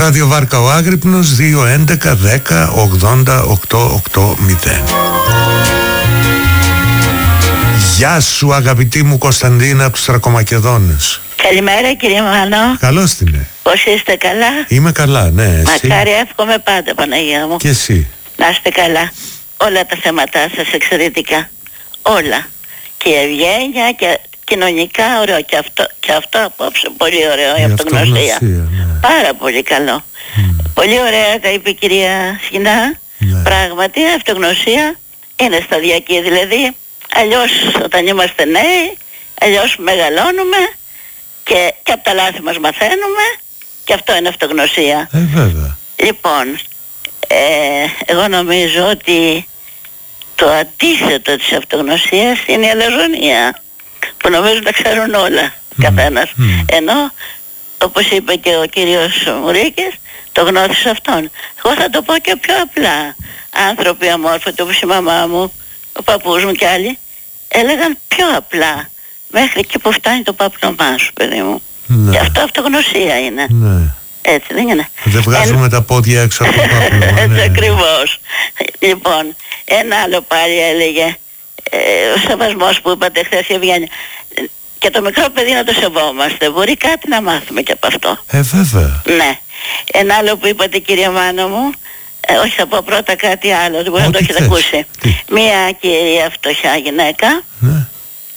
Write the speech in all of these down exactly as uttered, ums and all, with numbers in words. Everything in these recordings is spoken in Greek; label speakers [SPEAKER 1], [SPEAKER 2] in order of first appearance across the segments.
[SPEAKER 1] Ραδιοβάρκα ο Άγρυπνος δύο έντεκα δέκα ογδόντα οκτώ ογδόντα. Γεια σου αγαπητή μου Κωνσταντίνα από τους Θρακομακεδόνες.
[SPEAKER 2] Καλημέρα κύριε Μανώ.
[SPEAKER 1] Καλώς την είναι.
[SPEAKER 2] Πώς είστε, καλά?
[SPEAKER 1] Είμαι καλά, ναι. Εσύ?
[SPEAKER 2] Μακάρι, εύχομαι πάντα, Παναγία μου.
[SPEAKER 1] Και εσύ?
[SPEAKER 2] Να είστε καλά. Όλα τα θέματα σας εξαιρετικά. Όλα. Και η ευγένεια και κοινωνικά ωραίο. Και αυτό, και αυτό απόψε πολύ ωραίο, η, η αυτογνωσία. Ναι. Πάρα πολύ καλό. Mm. Πολύ ωραία τα είπε η κυρία Σχοινά. Ναι. Πράγματι η αυτογνωσία είναι σταδιακή. Δηλαδή αλλιώς όταν είμαστε νέοι, αλλιώς μεγαλώνουμε και, και από τα λάθη μας μαθαίνουμε, και αυτό είναι αυτογνωσία.
[SPEAKER 1] Ε, βέβαια.
[SPEAKER 2] Λοιπόν, ε, εγώ νομίζω ότι το αντίθετο της αυτογνωσίας είναι η αλαζονία, που νομίζω τα ξέρουν όλα, mm. καθένας. Mm. Ενώ, όπως είπε και ο κύριος Μουρίκης, το γνώθεις αυτόν. Εγώ θα το πω και πιο απλά. Άνθρωποι αμόρφωτοι όπως η μαμά μου, ο παππούς μου και άλλοι, έλεγαν πιο απλά, μέχρι εκεί που φτάνει το παπλωμά σου, παιδί μου. Ναι. Και αυτό αυτογνωσία είναι. Ναι. Έτσι δεν είναι?
[SPEAKER 1] Δεν βγάζουμε Εν... τα πόδια έξω από το παπλωμά.
[SPEAKER 2] Έτσι, ναι, ακριβώς. Λοιπόν, ένα άλλο πάλι έλεγε, ε, ο σεβασμός που είπατε χθες, η ευγένεια. Και το μικρό παιδί να το σεβόμαστε. Μπορεί κάτι να μάθουμε και από αυτό.
[SPEAKER 1] Ε, βέβαια.
[SPEAKER 2] Ναι. Ένα άλλο που είπατε, κύριε Μάνο μου, ε, όχι, θα πω πρώτα κάτι άλλο, δεν μπορεί να το έχετε ακούσει. Τι? Μία κυρία φτωχιά γυναίκα, ναι,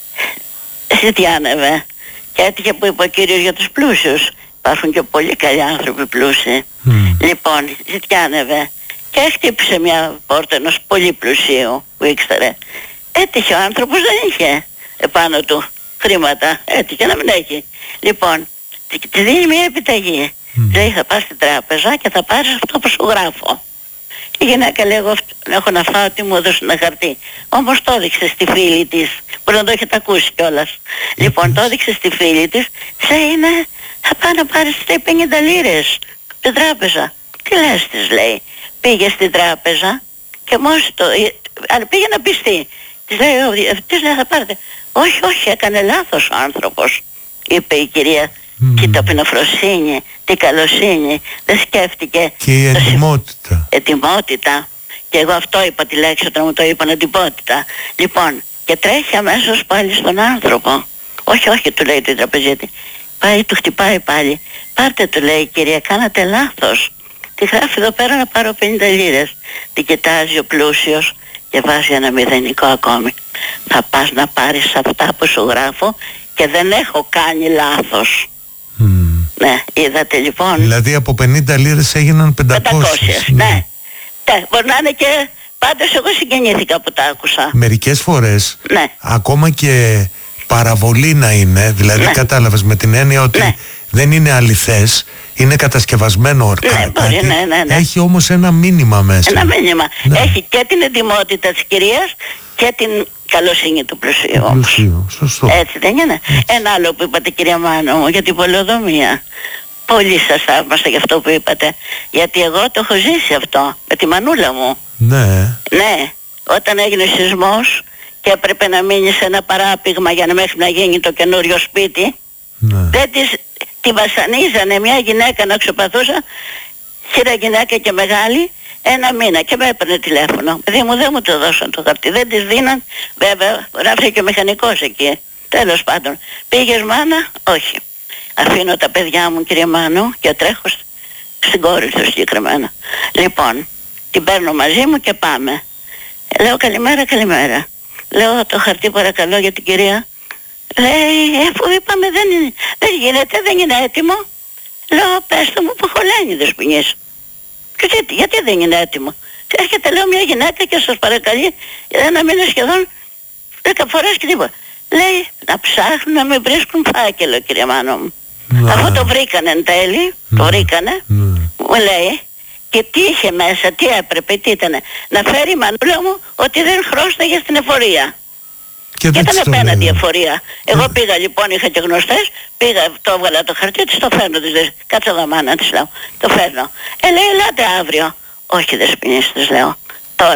[SPEAKER 2] ζητιάνευε. Και έτυχε που είπε ο κύριος για τους πλούσιους. Υπάρχουν και πολύ καλοί άνθρωποι πλούσιοι. Mm. Λοιπόν, ζητιάνευε και χτύπησε μια πόρτα ενός πολύ πλουσίου που ήξερε. Έτυχε ο άνθρωπος, δεν είχε επάνω του χρήματα. Έτυχε να μην έχει. Λοιπόν, τη δίνει μια επιταγή. Mm. Λέει, θα πας στην τράπεζα και θα πάρεις αυτό που σου γράφω. Η γυναίκα λέει, εγώ έχω να φάω, τι μου έδωσε ένα χαρτί. Όμως το έδειξε στη φίλη της, που να το έχετε ακούσει κιόλας. Mm. Λοιπόν, το έδειξε στη φίλη της, σε είναι, θα πάω να πάρεις πενήντα λίρες στην τράπεζα. Τι λες, της λέει. Πήγε στην τράπεζα και μόλις το, αλλά πήγε να πιστεί. Της λέει, αυτής λέει, θα πάρετε. Όχι, όχι, έκανε λάθος ο άνθρωπος, είπε η κυρία. Mm. Και η ταπεινοφροσύνη, τη καλοσύνη, δεν σκέφτηκε.
[SPEAKER 1] Και η ετοιμότητα.
[SPEAKER 2] Ετοιμότητα. Και εγώ αυτό είπα τη λέξη όταν μου το είπαν, ετοιμότητα. Λοιπόν, και τρέχει αμέσως πάλι στον άνθρωπο. Όχι, όχι, του λέει το τραπεζίτη. Πάει, του χτυπάει πάλι. Πάρτε, του λέει, κυρία, κάνατε λάθος. Τη γράφει εδώ πέρα να πάρω πενήντα λίρες. Την κοιτάζει ο πλούσιος και βάζει ένα μηδενικό ακόμη. Θα πας να πάρεις αυτά που σου γράφω και δεν έχω κάνει λάθος. Mm. Ναι, είδατε λοιπόν.
[SPEAKER 1] Δηλαδή από πενήντα λίρες έγιναν πεντακόσιες.
[SPEAKER 2] Ναι. ναι. ναι. Μπορεί να είναι και πάντως εγώ συγκινήθηκα που τα άκουσα.
[SPEAKER 1] Μερικές φορές,
[SPEAKER 2] ναι, ακόμα
[SPEAKER 1] και παραβολή να είναι, δηλαδή ναι, κατάλαβες, με την έννοια ότι ναι, δεν είναι αληθές, είναι κατασκευασμένο ορκά,
[SPEAKER 2] ναι, κάτι, ναι, ναι, ναι.
[SPEAKER 1] Έχει όμως ένα μήνυμα μέσα.
[SPEAKER 2] Ένα μήνυμα. Ναι. Έχει και την ετοιμότητα της κυρίας και την καλοσύνη του πλουσίου.
[SPEAKER 1] Πλουσίου, σωστό.
[SPEAKER 2] Έτσι δεν είναι? Έτσι. Ένα άλλο που είπατε, κυρία Μάνο μου, για την πολεοδομία. Πολύ σας θαύμασα για αυτό που είπατε. Γιατί εγώ το έχω ζήσει αυτό με τη μανούλα μου.
[SPEAKER 1] Ναι.
[SPEAKER 2] Ναι. Όταν έγινε ο σεισμός και έπρεπε να μείνει σε ένα παράπηγμα για να μέχρι να γίνει το καινούριο σπίτι. Ναι. Δεν της, τη βασανίζανε μια γυναίκα να ξεπαθούσα, χείρα γυναίκα και μεγάλη, ένα μήνα, και με έπαιρνε τηλέφωνο. Παιδί μου, δεν μου το δώσαν το χαρτί, δεν της δίναν. Βέβαια, γράφει και ο μηχανικός εκεί. Τέλος πάντων, πήγες μάνα? Όχι. Αφήνω τα παιδιά μου, κύριε Μάνου, και τρέχω στην κόρη του συγκεκριμένα. Λοιπόν, την παίρνω μαζί μου και πάμε. Λέω, καλημέρα, καλημέρα. Λέω, το χαρτί παρακαλώ για την κυρία. Λέει, αφού είπαμε δεν, είναι, δεν γίνεται, δεν είναι έτοιμο. Λέω, πες το μου που χωλένει δεσποινής. Και γιατί, γιατί δεν είναι έτοιμο? Έρχεται, λέω, μια γυναίκα και σας παρακαλεί ένα μήνα σχεδόν δέκα φορές και τίποτα. Λέει, να ψάχνουν να μην βρίσκουν φάκελο, κύριε Μάνο μου. Ναι. Αφού το βρήκανε εν τέλει, ναι, το βρήκανε, ναι, μου λέει, και τι είχε μέσα, τι έπρεπε, τι ήτανε? Να φέρει η μανούλα μου ότι δεν χρώσταγε στην εφορία. Και, και ήταν απέναντι η εφορία. Εγώ ε... πήγα λοιπόν, είχα και γνωστές, πήγα, το έβγαλα το χαρτί της, το φέρνω της, κάτσε εδώ μάνα της λέω, το φέρνω. Ε, λέει, ελάτε αύριο. Όχι, δεσποινής της λέω.